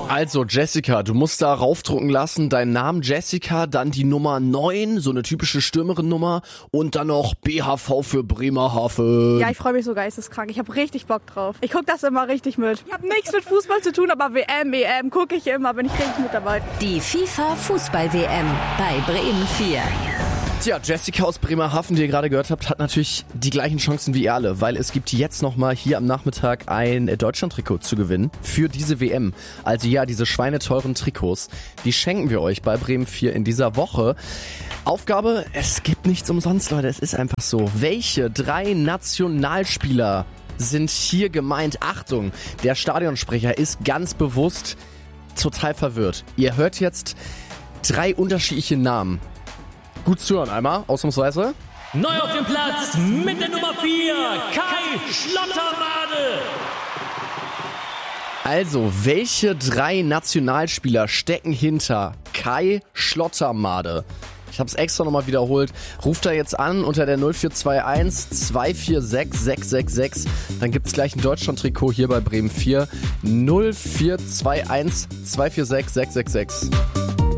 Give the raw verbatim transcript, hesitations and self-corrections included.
Also Jessica, du musst da raufdrucken lassen, deinen Namen Jessica, dann die Nummer neun, so eine typische Stürmerin-Nummer und dann noch B H V für Bremerhaven. Ja, ich freue mich so geisteskrank. Ich habe richtig Bock drauf. Ich gucke das immer richtig mit. Ich habe nichts mit Fußball zu tun, aber W M, E M gucke ich immer, bin ich richtig mit dabei. Die FIFA-Fußball-W M bei Bremen vier. Tja, Jessica aus Bremerhaven, die ihr gerade gehört habt, hat natürlich die gleichen Chancen wie ihr alle, weil es gibt jetzt nochmal hier am Nachmittag ein Deutschland-Trikot zu gewinnen für diese W M. Also ja, diese schweineteuren Trikots, die schenken wir euch bei Bremen vier in dieser Woche. Aufgabe, es gibt nichts umsonst, Leute, es ist einfach so. Welche drei Nationalspieler sind hier gemeint? Achtung, der Stadionsprecher ist ganz bewusst total verwirrt. Ihr hört jetzt drei unterschiedliche Namen. Gut zuhören einmal, ausnahmsweise. Neu auf dem Platz mit der Nummer vier, Kai Schlottermade. Also, welche drei Nationalspieler stecken hinter Kai Schlottermade? Ich habe es extra nochmal wiederholt. Ruft da jetzt an unter der null vier zwei eins zwei vier sechs sechs sechs sechs. Dann gibt es gleich ein Deutschland-Trikot hier bei Bremen vier. null vier zwei eins zwei vier sechs sechs sechs sechs.